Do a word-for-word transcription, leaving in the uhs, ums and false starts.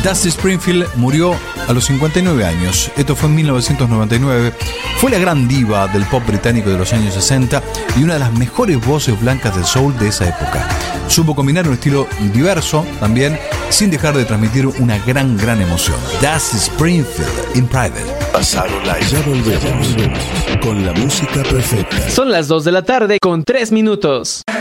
Dusty Springfield murió a los cincuenta y nueve años. Esto fue en mil novecientos noventa y nueve. Fue la gran diva del pop británico de los años sesenta y una de las mejores voces blancas del soul de esa época. Supo combinar un estilo diverso también, sin dejar de transmitir una gran, gran emoción. Dusty Springfield in Private. Pasaron la... Ya volvemos con la música perfecta. Son las dos de la tarde con tres minutos.